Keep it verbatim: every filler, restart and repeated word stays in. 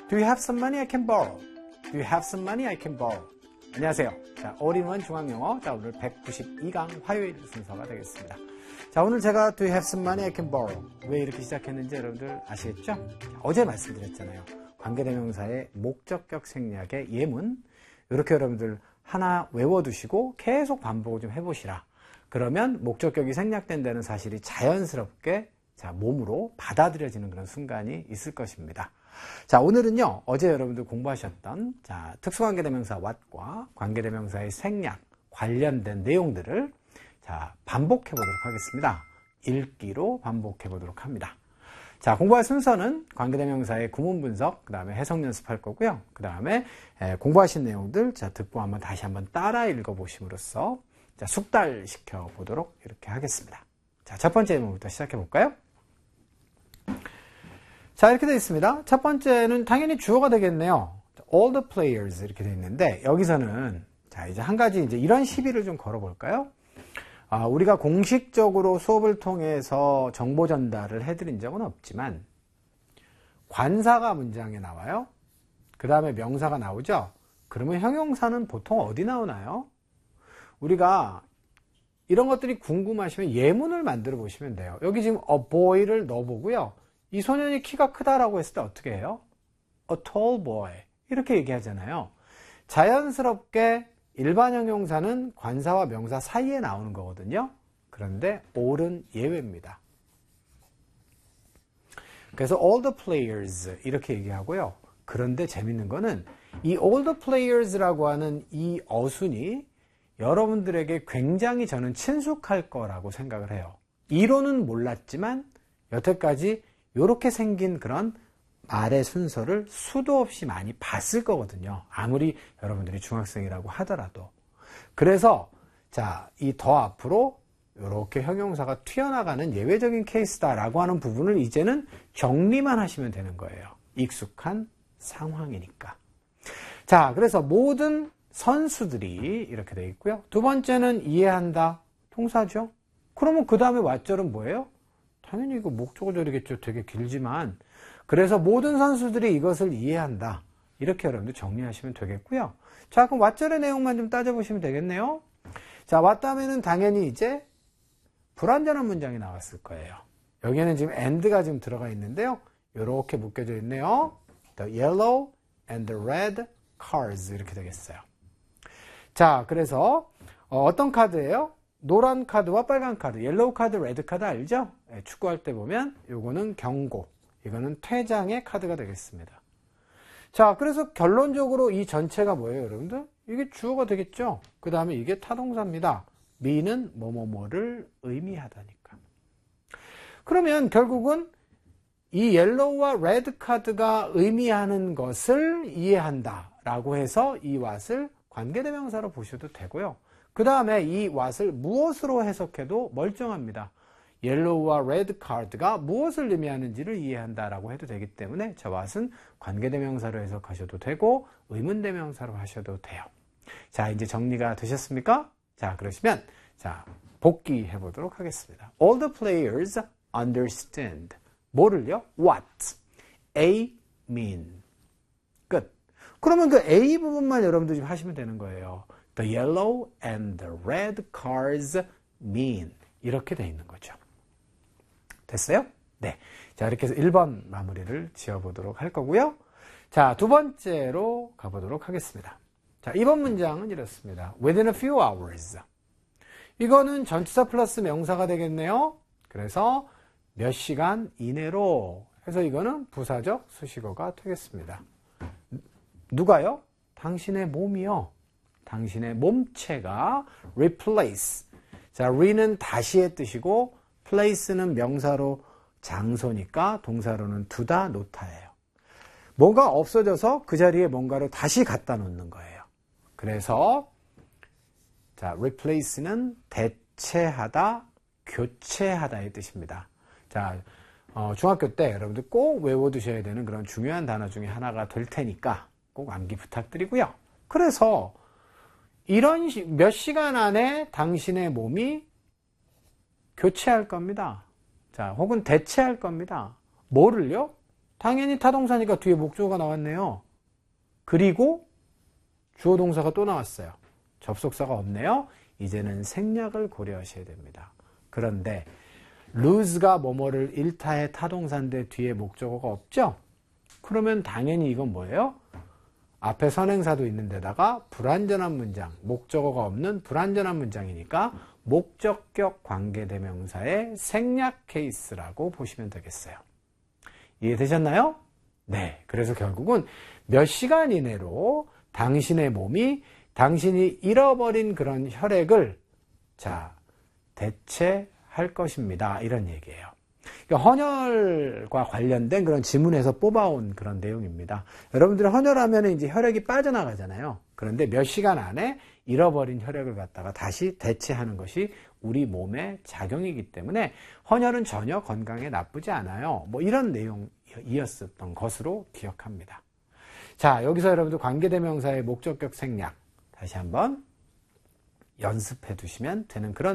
Do you have some money I can borrow? Do you have some money I can borrow? 안녕하세요. 자, 올인원 중앙영어. 자, 오늘 백구십이 강 화요일 순서가 되겠습니다. 자, 오늘 제가 Do you have some money I can borrow? 왜 이렇게 시작했는지 여러분들 아시겠죠? 자, 어제 말씀드렸잖아요. 관계대명사의 목적격 생략의 예문. 이렇게 여러분들 하나 외워두시고 계속 반복을 좀 해보시라. 그러면 목적격이 생략된다는 사실이 자연스럽게 자, 몸으로 받아들여지는 그런 순간이 있을 것입니다. 자, 오늘은요, 어제 여러분들 공부하셨던, 자, 특수관계대명사 what과 관계대명사의 생략 관련된 내용들을, 자, 반복해 보도록 하겠습니다. 읽기로 반복해 보도록 합니다. 자, 공부할 순서는 관계대명사의 구문 분석, 그 다음에 해석 연습할 거고요. 그 다음에 공부하신 내용들, 자, 듣고 한번 다시 한번 따라 읽어보심으로써, 자, 숙달시켜 보도록 이렇게 하겠습니다. 자, 첫 번째 예문부터 시작해 볼까요? 자, 이렇게 되어 있습니다. 첫 번째는 당연히 주어가 되겠네요. All the players 이렇게 되어 있는데, 여기서는, 자, 이제 한 가지 이제 이런 시비를 좀 걸어볼까요? 아, 우리가 공식적으로 수업을 통해서 정보 전달을 해드린 적은 없지만, 관사가 문장에 나와요. 그 다음에 명사가 나오죠? 그러면 형용사는 보통 어디 나오나요? 우리가 이런 것들이 궁금하시면 예문을 만들어 보시면 돼요. 여기 지금 a boy를 넣어보고요. 이 소년이 키가 크다라고 했을 때 어떻게 해요? A tall boy. 이렇게 얘기하잖아요. 자연스럽게 일반 형용사는 관사와 명사 사이에 나오는 거거든요. 그런데 all은 예외입니다. 그래서 all the players 이렇게 얘기하고요. 그런데 재밌는 거는 이 all the players라고 하는 이 어순이 여러분들에게 굉장히 저는 친숙할 거라고 생각을 해요. 이론은 몰랐지만 여태까지 이렇게 생긴 그런 말의 순서를 수도 없이 많이 봤을 거거든요. 아무리 여러분들이 중학생이라고 하더라도. 그래서 자, 이 더 앞으로 이렇게 형용사가 튀어나가는 예외적인 케이스다라고 하는 부분을 이제는 정리만 하시면 되는 거예요. 익숙한 상황이니까. 자, 그래서 모든 선수들이 이렇게 되어 있고요. 두 번째는 이해한다. 동사죠. 그러면 그 다음에 왓절은 뭐예요? 당연히 이거 목적어절이겠죠. 되게 길지만. 그래서 모든 선수들이 이것을 이해한다. 이렇게 여러분들 정리하시면 되겠고요. 자, 그럼 왓절의 내용만 좀 따져보시면 되겠네요. 자, 왓 다음에는 당연히 이제 불완전한 문장이 나왔을 거예요. 여기에는 지금 and가 지금 들어가 있는데요. 이렇게 묶여져 있네요. The yellow and the red cars 이렇게 되겠어요. 자, 그래서 어, 어떤 카드예요? 노란 카드와 빨간 카드, 옐로우 카드, 레드 카드 알죠? 네, 축구할 때 보면 요거는 경고, 이거는 퇴장의 카드가 되겠습니다. 자, 그래서 결론적으로 이 전체가 뭐예요, 여러분들? 이게 주어가 되겠죠? 그 다음에 이게 타동사입니다. me는 뭐뭐뭐를 의미하다니까. 그러면 결국은 이 옐로우와 레드 카드가 의미하는 것을 이해한다 라고 해서 이 what을 관계대명사로 보셔도 되고요. 그 다음에 이 what을 무엇으로 해석해도 멀쩡합니다. 옐로우와 레드 카드가 무엇을 의미하는지를 이해한다라고 해도 되기 때문에 저 what은 관계대명사로 해석하셔도 되고 의문대명사로 하셔도 돼요. 자, 이제 정리가 되셨습니까? 자, 그러시면 자, 복기해 보도록 하겠습니다. All the players understand. 뭐를요? What? A mean. 끝. 그러면 그 A 부분만 여러분들 지금 하시면 되는 거예요. The yellow and the red cars mean. 이렇게 돼 있는 거죠. 됐어요? 네. 자, 이렇게 해서 일 번 마무리를 지어보도록 할 거고요. 자, 두 번째로 가보도록 하겠습니다. 자, 이번 문장은 이렇습니다. Within a few hours. 이거는 전치사 플러스 명사가 되겠네요. 그래서 몇 시간 이내로 해서 이거는 부사적 수식어가 되겠습니다. 누가요? 당신의 몸이요. 당신의 몸체가 replace. 자, re는 다시의 뜻이고 place는 명사로 장소니까 동사로는 두다, 놓다예요. 뭔가 없어져서 그 자리에 뭔가를 다시 갖다 놓는 거예요. 그래서 자, replace는 대체하다, 교체하다의 뜻입니다. 자, 어, 중학교 때 여러분들 꼭 외워두셔야 되는 그런 중요한 단어 중에 하나가 될 테니까 꼭 암기 부탁드리고요. 그래서 이런 시, 몇 시간 안에 당신의 몸이 교체할 겁니다. 자, 혹은 대체할 겁니다. 뭐를요? 당연히 타동사니까 뒤에 목적어가 나왔네요. 그리고 주어 동사가 또 나왔어요. 접속사가 없네요. 이제는 생략을 고려하셔야 됩니다. 그런데 lose가 뭐뭐를 일타의 타동사인데 뒤에 목적어가 없죠? 그러면 당연히 이건 뭐예요? 앞에 선행사도 있는 데다가 불완전한 문장, 목적어가 없는 불완전한 문장이니까 목적격 관계대명사의 생략 케이스라고 보시면 되겠어요. 이해되셨나요? 네. 그래서 결국은 몇 시간 이내로 당신의 몸이 당신이 잃어버린 그런 혈액을 자 대체할 것입니다. 이런 얘기예요. 그러니까 헌혈과 관련된 그런 지문에서 뽑아온 그런 내용입니다. 여러분들이 헌혈하면 이제 혈액이 빠져나가잖아요. 그런데 몇 시간 안에 잃어버린 혈액을 갖다가 다시 대체하는 것이 우리 몸의 작용이기 때문에 헌혈은 전혀 건강에 나쁘지 않아요. 뭐 이런 내용이었었던 것으로 기억합니다. 자, 여기서 여러분들 관계대명사의 목적격 생략 다시 한번 연습해 두시면 되는 그런